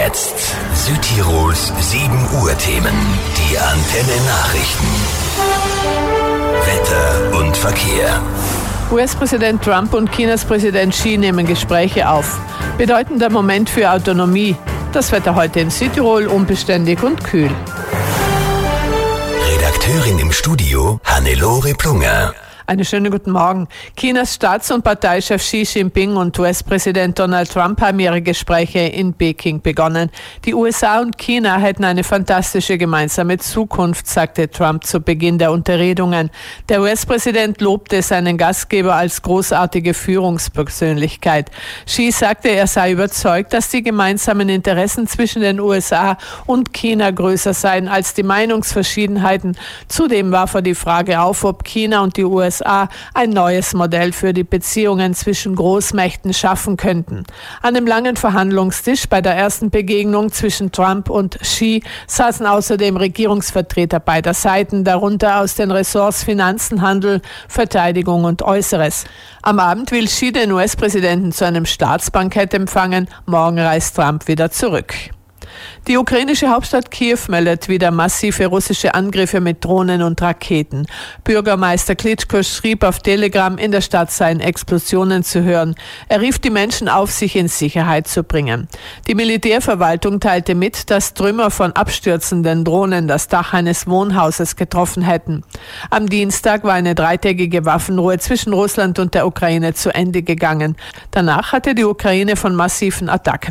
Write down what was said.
jetzt Südtirols 7 Uhr Themen. Die Antenne Nachrichten. Wetter und Verkehr. US-Präsident Trump und Chinas Präsident Xi nehmen Gespräche auf. Bedeutender Moment für Autonomie. Das Wetter heute in Südtirol unbeständig und kühl. Redakteurin im Studio Hannelore Plunger. Einen schönen guten Morgen. Chinas Staats- und Parteichef Xi Jinping und US-Präsident Donald Trump haben ihre Gespräche in Peking begonnen. Die USA und China hätten eine fantastische gemeinsame Zukunft, sagte Trump zu Beginn der Unterredungen. Der US-Präsident lobte seinen Gastgeber als großartige Führungspersönlichkeit. Xi sagte, er sei überzeugt, dass die gemeinsamen Interessen zwischen den USA und China größer seien als die Meinungsverschiedenheiten. Zudem warf er die Frage auf, ob China und die USA ein neues Modell für die Beziehungen zwischen Großmächten schaffen könnten. An dem langen Verhandlungstisch bei der ersten Begegnung zwischen Trump und Xi saßen außerdem Regierungsvertreter beider Seiten, darunter aus den Ressorts Finanzen, Handel, Verteidigung und Äußeres. Am Abend will Xi den US-Präsidenten zu einem Staatsbankett empfangen. Morgen reist Trump wieder zurück. Die ukrainische Hauptstadt Kiew meldet wieder massive russische Angriffe mit Drohnen und Raketen. Bürgermeister Klitschko schrieb auf Telegram, in der Stadt seien Explosionen zu hören. Er rief die Menschen auf, sich in Sicherheit zu bringen. Die Militärverwaltung teilte mit, dass Trümmer von abstürzenden Drohnen das Dach eines Wohnhauses getroffen hätten. Am Dienstag war eine 3-tägige Waffenruhe zwischen Russland und der Ukraine zu Ende gegangen. Danach hatte die Ukraine von massiven Attacken